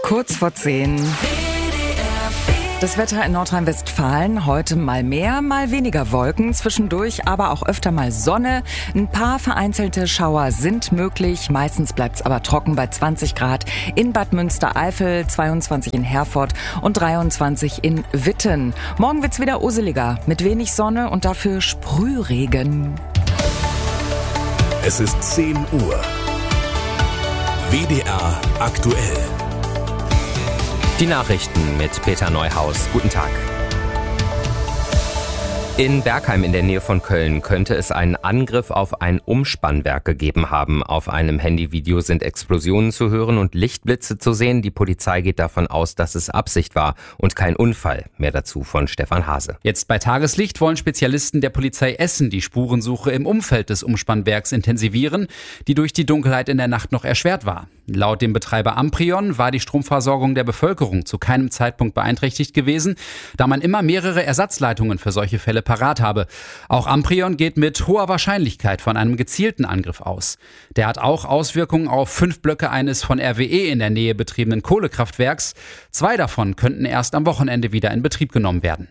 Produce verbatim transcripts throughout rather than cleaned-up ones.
Kurz vor zehn. Das Wetter in Nordrhein-Westfalen, heute mal mehr, mal weniger Wolken, zwischendurch aber auch öfter mal Sonne. Ein paar vereinzelte Schauer sind möglich, meistens bleibt es aber trocken bei zwanzig Grad in Bad Münstereifel, zweiundzwanzig in Herford und dreiundzwanzig in Witten. Morgen wird's wieder useliger, mit wenig Sonne und dafür Sprühregen. Es ist zehn Uhr. W D R aktuell. Die Nachrichten mit Peter Neuhaus. Guten Tag. In Bergheim in der Nähe von Köln könnte es einen Angriff auf ein Umspannwerk gegeben haben. Auf einem Handyvideo sind Explosionen zu hören und Lichtblitze zu sehen. Die Polizei geht davon aus, dass es Absicht war und kein Unfall. Mehr dazu von Stefan Hase. Jetzt bei Tageslicht wollen Spezialisten der Polizei Essen die Spurensuche im Umfeld des Umspannwerks intensivieren, die durch die Dunkelheit in der Nacht noch erschwert war. Laut dem Betreiber Amprion war die Stromversorgung der Bevölkerung zu keinem Zeitpunkt beeinträchtigt gewesen, da man immer mehrere Ersatzleitungen für solche Fälle parat habe. Auch Amprion geht mit hoher Wahrscheinlichkeit von einem gezielten Angriff aus. Der hat auch Auswirkungen auf fünf Blöcke eines von R W E in der Nähe betriebenen Kohlekraftwerks. Zwei davon könnten erst am Wochenende wieder in Betrieb genommen werden.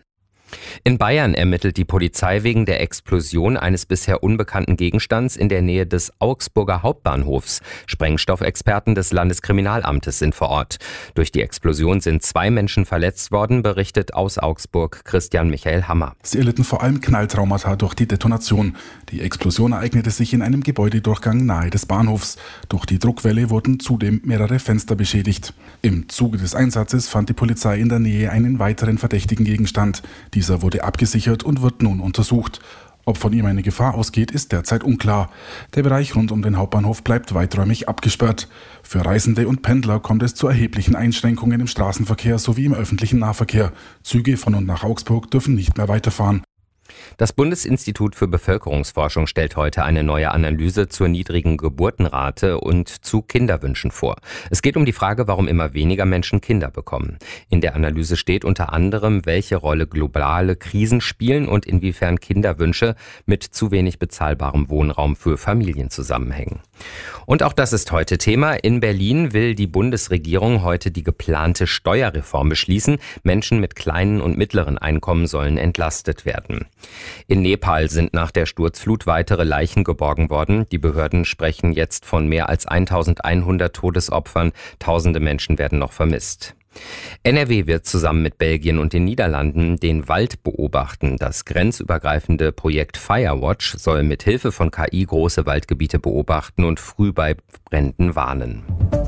In Bayern ermittelt die Polizei wegen der Explosion eines bisher unbekannten Gegenstands in der Nähe des Augsburger Hauptbahnhofs. Sprengstoffexperten des Landeskriminalamtes sind vor Ort. Durch die Explosion sind zwei Menschen verletzt worden, berichtet aus Augsburg Christian Michael Hammer. Sie erlitten vor allem Knalltraumata durch die Detonation. Die Explosion ereignete sich in einem Gebäudedurchgang nahe des Bahnhofs. Durch die Druckwelle wurden zudem mehrere Fenster beschädigt. Im Zuge des Einsatzes fand die Polizei in der Nähe einen weiteren verdächtigen Gegenstand. Dieser wurde abgesichert und wird nun untersucht. Ob von ihm eine Gefahr ausgeht, ist derzeit unklar. Der Bereich rund um den Hauptbahnhof bleibt weiträumig abgesperrt. Für Reisende und Pendler kommt es zu erheblichen Einschränkungen im Straßenverkehr sowie im öffentlichen Nahverkehr. Züge von und nach Augsburg dürfen nicht mehr weiterfahren. Das Bundesinstitut für Bevölkerungsforschung stellt heute eine neue Analyse zur niedrigen Geburtenrate und zu Kinderwünschen vor. Es geht um die Frage, warum immer weniger Menschen Kinder bekommen. In der Analyse steht unter anderem, welche Rolle globale Krisen spielen und inwiefern Kinderwünsche mit zu wenig bezahlbarem Wohnraum für Familien zusammenhängen. Und auch das ist heute Thema. In Berlin will die Bundesregierung heute die geplante Steuerreform beschließen. Menschen mit kleinen und mittleren Einkommen sollen entlastet werden. In Nepal sind nach der Sturzflut weitere Leichen geborgen worden. Die Behörden sprechen jetzt von mehr als eintausendeinhundert Todesopfern. Tausende Menschen werden noch vermisst. N R W wird zusammen mit Belgien und den Niederlanden den Wald beobachten. Das grenzübergreifende Projekt Firewatch soll mit Hilfe von K I große Waldgebiete beobachten und früh bei Bränden warnen.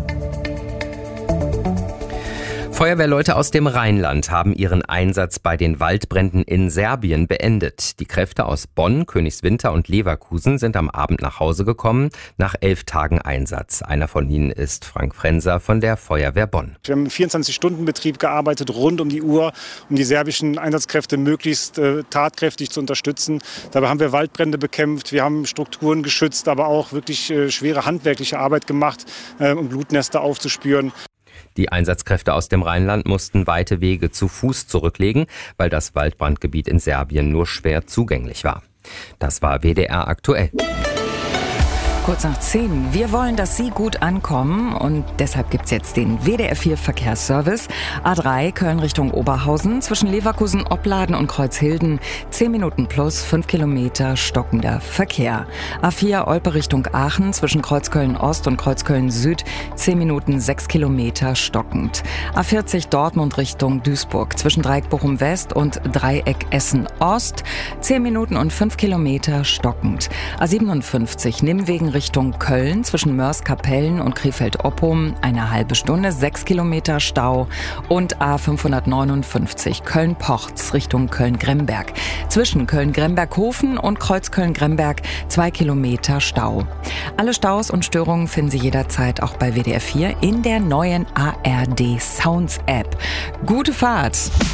Feuerwehrleute aus dem Rheinland haben ihren Einsatz bei den Waldbränden in Serbien beendet. Die Kräfte aus Bonn, Königswinter und Leverkusen sind am Abend nach Hause gekommen, nach elf Tagen Einsatz. Einer von ihnen ist Frank Frenser von der Feuerwehr Bonn. Wir haben im vierundzwanzig-Stunden-Betrieb gearbeitet, rund um die Uhr, um die serbischen Einsatzkräfte möglichst äh, tatkräftig zu unterstützen. Dabei haben wir Waldbrände bekämpft, wir haben Strukturen geschützt, aber auch wirklich äh, schwere handwerkliche Arbeit gemacht, äh, um Blutnester aufzuspüren. Die Einsatzkräfte aus dem Rheinland mussten weite Wege zu Fuß zurücklegen, weil das Waldbrandgebiet in Serbien nur schwer zugänglich war. Das war W D R aktuell. Kurz nach zehn. Wir wollen, dass Sie gut ankommen und deshalb gibt's jetzt den W D R vier Verkehrsservice. A drei Köln Richtung Oberhausen zwischen Leverkusen, Opladen und Kreuzhilden. zehn Minuten plus fünf Kilometer stockender Verkehr. A vier Olpe Richtung Aachen zwischen Kreuzköln Ost und Kreuzköln Süd. zehn Minuten sechs Kilometer stockend. A vierzig Dortmund Richtung Duisburg zwischen Dreieck Bochum West und Dreieck Essen Ost. zehn Minuten und fünf Kilometer stockend. A siebenundfünfzig Nimwegen Richtung Köln zwischen Mörs-Kapellen und Krefeld-Oppum eine halbe Stunde, sechs Kilometer Stau. Und A fünfhundertneunundfünfzig Köln-Porz Richtung Köln-Gremberg zwischen Köln-Gremberg-Hofen und Kreuz-Köln-Gremberg zwei Kilometer Stau. Alle Staus und Störungen finden Sie jederzeit auch bei W D R vier in der neuen A R D Sounds App. Gute Fahrt!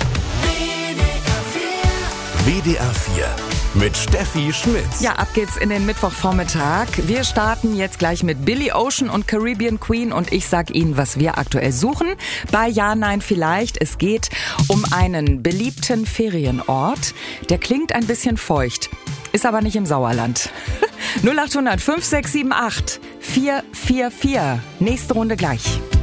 W D R vier mit Steffi Schmitz. Ja, ab geht's in den Mittwochvormittag. Wir starten jetzt gleich mit Billy Ocean und Caribbean Queen und ich sag Ihnen, was wir aktuell suchen. Bei Ja, Nein, Vielleicht. Es geht um einen beliebten Ferienort. Der klingt ein bisschen feucht, ist aber nicht im Sauerland. null acht hundert fünf sechs sieben acht vier vier vier. Nächste Runde gleich.